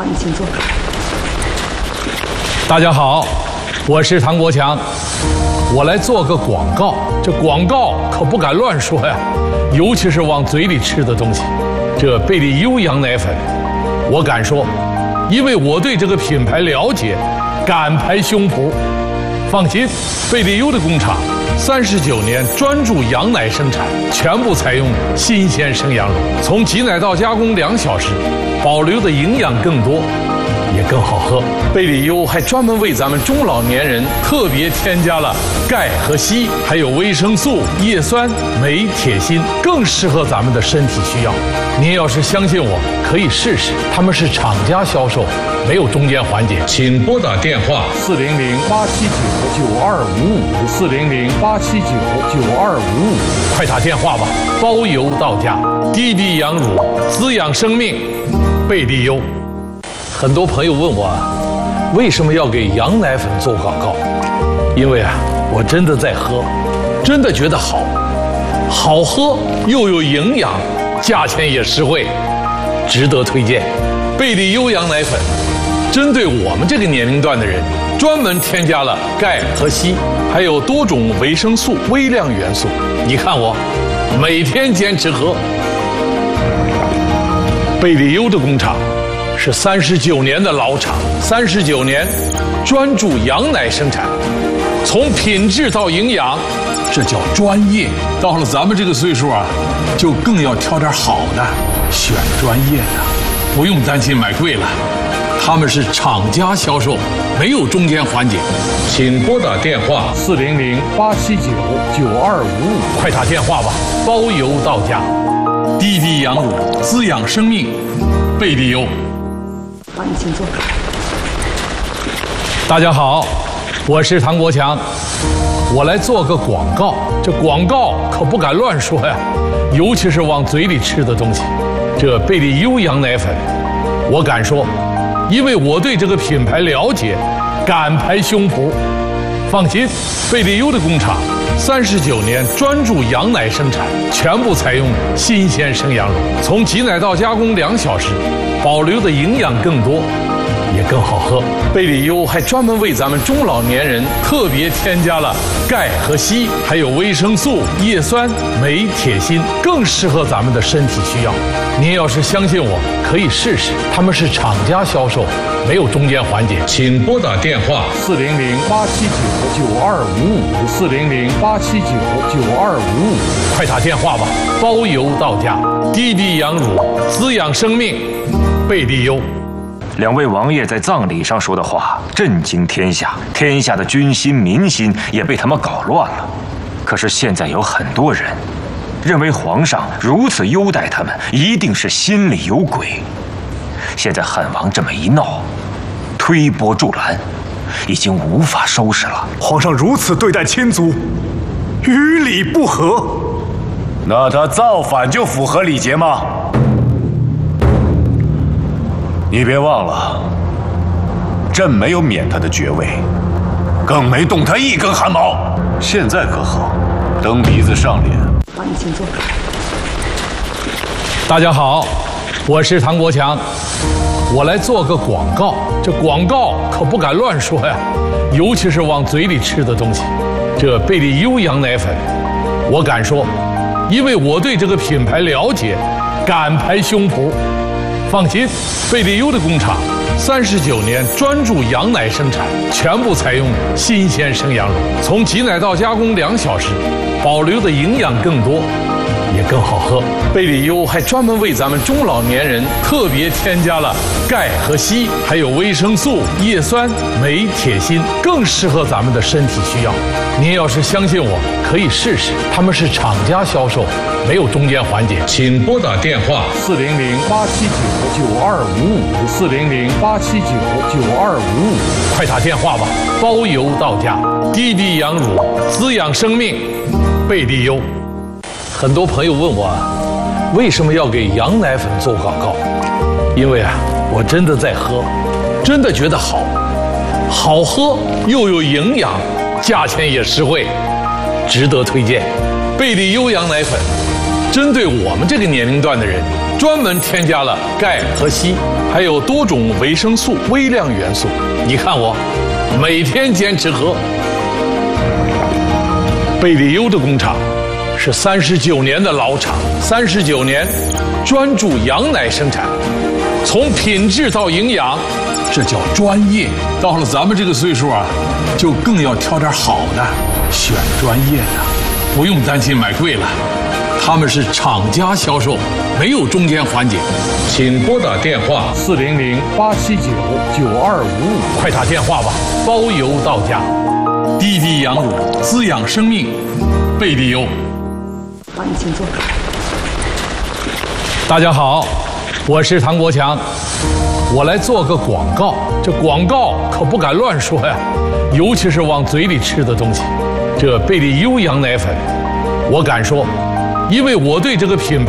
好，你请坐。 大家好，我是唐国强，我来做个广告。这广告可不敢乱说呀，尤其是往嘴里吃的东西。这贝利优羊奶粉，我敢说，因为我对这个品牌了解，敢拍胸脯。放心，贝利优的工厂39年专注羊奶生产，全部采用新鲜生羊乳，从挤奶到加工2小时，保留的营养更多，也更好喝。贝利优还专门为咱们中老年人特别添加了钙和硒，还有维生素、叶酸、镁、铁、锌，更适合咱们的身体需要。您要是相信我，可以试试。他们是厂家销售，没有中间环节。请拨打电话400-879-9255，400-879-9255，快打电话吧，包邮到家。滴滴羊乳，滋养生命，贝利优。很多朋友问我，为什么要给羊奶粉做广告？因为我真的在喝，真的觉得好，好喝又有营养，价钱也实惠，值得推荐。贝利优羊奶粉针对我们这个年龄段的人，专门添加了钙和硒，还有多种维生素、微量元素。你看我每天坚持喝。贝利优的工厂是39年的老厂，39年专注羊奶生产，从品质到营养，这叫专业。到了咱们这个岁数就更要挑点好的，选专业的，不用担心买贵了。他们是厂家销售，没有中间环节。请拨打电话400-879-9255，快打电话吧，包邮到家。滴滴羊乳，滋养生命，贝利优。 好，你请坐。 大家好，我是唐国强，我来做个广告。这广告可不敢乱说呀，尤其是往嘴里吃的东西。这贝利优羊奶粉，我敢说，因为我对这个品牌了解，敢拍胸脯。放心，贝利优的工厂39年专注羊奶生产，全部采用新鲜生羊乳，从挤奶到加工2小时，保留的营养更多，也更好喝。贝利优还专门为咱们中老年人特别添加了钙和硒，还有维生素、叶酸、镁、铁、锌，更适合咱们的身体需要。您要是相信我，可以试试。他们是厂家销售，没有中间环节。请拨打电话400-879-9255，400-879-9255，快打电话吧，包邮到家。滴滴羊乳，滋养生命，贝利优。 两位王爷在葬礼上说的话震惊天下，天下的军心民心也被他们搞乱了。可是现在有很多人认为皇上如此优待他们，一定是心里有鬼。现在汉王这么一闹，推波助澜，已经无法收拾了。 皇上如此对待亲族，与礼不合。 那他造反就符合礼节吗？你别忘了，朕没有免他的爵位，更没动他一根汗毛。现在可好，蹬鼻子上脸。 好，你请坐。 大家好，我是唐国强，我来做个广告。这广告可不敢乱说呀，尤其是往嘴里吃的东西。这贝利优羊奶粉，我敢说，因为我对这个品牌了解，敢拍胸脯。放心，贝利优的工厂39年专注羊奶生产，全部采用新鲜生羊乳，从挤奶到加工2小时，保留的营养更多，也更好喝。贝利优还专门为咱们中老年人特别添加了钙和硒，还有维生素、叶酸、镁、铁、锌，更适合咱们的身体需要。您要是相信我，可以试试。他们是厂家销售，没有中间环节。请拨打电话400-879-9255，400-879-9255，快打电话吧，包邮到家。滴滴羊乳，滋养生命，贝利优。很多朋友问我，为什么要给羊奶粉做广告？因为我真的在喝，真的觉得好，好喝又有营养，价钱也实惠，值得推荐。贝利优羊奶粉针对我们这个年龄段的人， 专门添加了钙和硒，还有多种维生素、微量元素。你看我，每天坚持喝。贝利优的工厂是39年的老厂，39年专注羊奶生产，从品质到营养，这叫专业。到了咱们这个岁数啊，就更要挑点好的，选专业的，不用担心买贵了。他们是厂家销售，没有中间环节。请拨打电话400-879-9255，快打电话吧，包邮到家。滴滴羊乳，滋养生命，贝利优。 好，你请坐。 大家好，我是唐国强，我来做个广告。这广告可不敢乱说呀，尤其是往嘴里吃的东西。这贝利优羊奶粉，我敢说，因为我对这个品牌